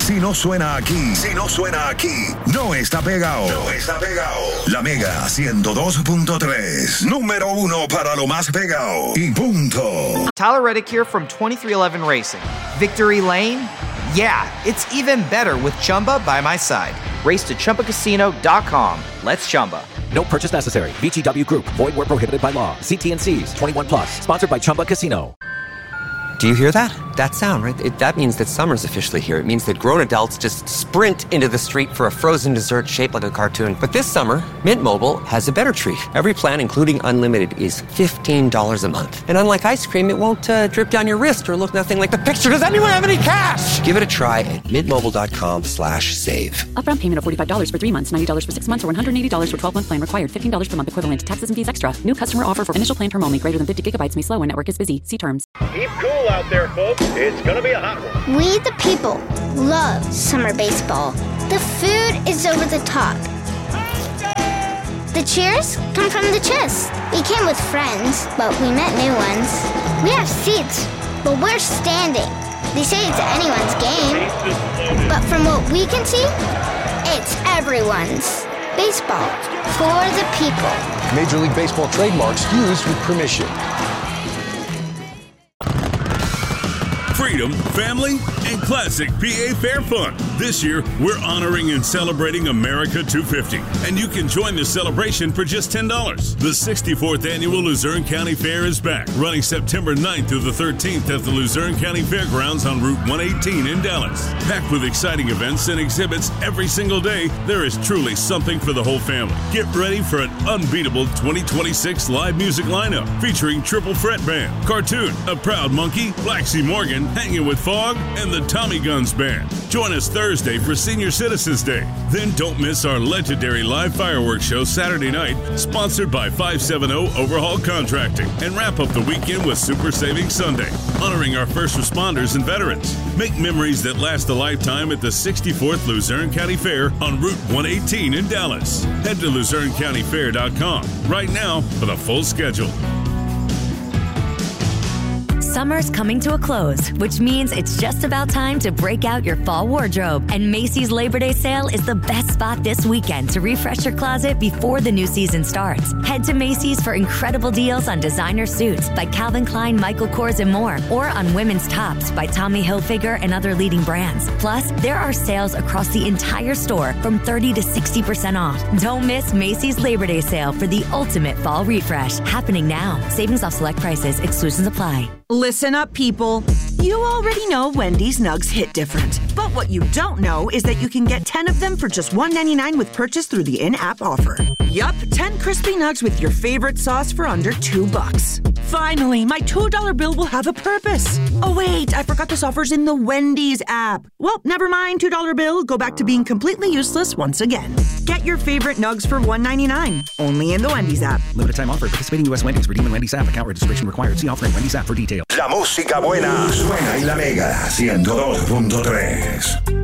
Si no suena aquí, no está pegado. La Mega 102.3, número 1 para lo más pegado. Y punto. Tyler Reddick here from 2311 Racing. Victory Lane? Yeah, it's even better with Chumba by my side. Race to ChumbaCasino.com. Let's Chumba. No purchase necessary. VGW Group. Void where prohibited by law. See T&Cs. 21 plus. Sponsored by Chumba Casino. Do you hear that? That sound, right? That means that summer's officially here. It means that grown adults just sprint into the street for a frozen dessert shaped like a cartoon. But this summer, Mint Mobile has a better treat. Every plan, including unlimited, is $15 a month. And unlike ice cream, it won't drip down your wrist or look nothing like the picture. Does anyone have any cash? Give it a try at mintmobile.com/save. Upfront payment of $45 for 3 months, $90 for 6 months, or $180 for 12-month plan required. $15 per month equivalent. Taxes and fees extra. New customer offer for initial plan term only. Greater than 50 gigabytes may slow when network is busy. See terms. Keep cool out there, folks. It's gonna be a hot one. We, the people, love summer baseball. The food is over the top. The cheers come from the chest. We came with friends, but we met new ones. We have seats, but we're standing. They say it's anyone's game, but from what we can see, it's everyone's. Baseball for the people. Major League Baseball trademarks used with permission. Freedom, family, and classic PA Fair fun. This year, we're honoring and celebrating America 250, and you can join the celebration for just $10. The 64th Annual Luzerne County Fair is back, running September 9th through the 13th at the Luzerne County Fairgrounds on Route 118 in Dallas. Packed with exciting events and exhibits every single day, there is truly something for the whole family. Get ready for an unbeatable 2026 live music lineup featuring Triple Fret Band, Cartoon, A Proud Monkey, Black Sea Morgan, Hanging with Fog, and the Tommy Guns Band. Join us Thursday for Senior Citizens Day. Then don't miss our legendary live fireworks show Saturday night, sponsored by 570 Overhaul Contracting. And wrap up the weekend with Super Savings Sunday, honoring our first responders and veterans. Make memories that last a lifetime at the 64th Luzerne County Fair on Route 118 in Dallas. Head to LuzerneCountyFair.com right now for the full schedule. Summer's coming to a close, which means it's just about time to break out your fall wardrobe. And Macy's Labor Day sale is the best spot this weekend to refresh your closet before the new season starts. Head to Macy's for incredible deals on designer suits by Calvin Klein, Michael Kors, and more, or on women's tops by Tommy Hilfiger and other leading brands. Plus, there are sales across the entire store from 30 to 60% off. Don't miss Macy's Labor Day sale for the ultimate fall refresh. Happening now. Savings off select prices. Exclusions apply. Listen up, people. You already know Wendy's Nugs hit different. But what you don't know is that you can get 10 of them for just $1.99 with purchase through the in-app offer. Yup, 10 crispy nugs with your favorite sauce for under $2. Finally, my $2 bill will have a purpose. Oh wait, I forgot this offer's in the Wendy's app. Well, never mind, $2 bill. Go back to being completely useless once again. Get your favorite nugs for $1.99. Only in the Wendy's app. Limited time offer. Participating U.S. Wendy's. Redeem in Wendy's app. Account registration required. See offer in Wendy's app for details. La música buena suena en la Mega 102.3.